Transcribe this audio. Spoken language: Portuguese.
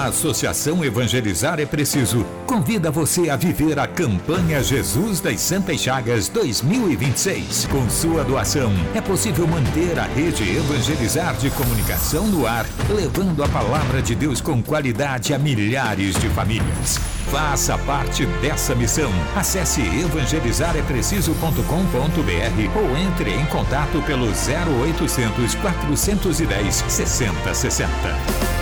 A Associação Evangelizar é Preciso convida você a viver a campanha Jesus das Santas Chagas 2026. Com sua doação, é possível manter a rede Evangelizar de comunicação no ar, levando a palavra de Deus com qualidade a milhares de famílias. Faça parte dessa missão. Acesse evangelizarepreciso.com.br ou entre em contato pelo 0800 410 6060.